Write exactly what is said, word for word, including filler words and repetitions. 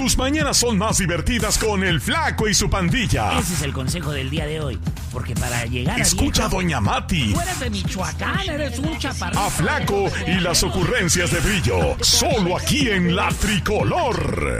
tus mañanas son más divertidas con el Flaco y su pandilla. Ese es el consejo del día de hoy. Porque para llegar a Escucha viejo, a Doña Mati. Tú eres de Michoacán, eres un chaparrito. A Flaco y las ocurrencias de Brillo. Solo aquí en La Tricolor.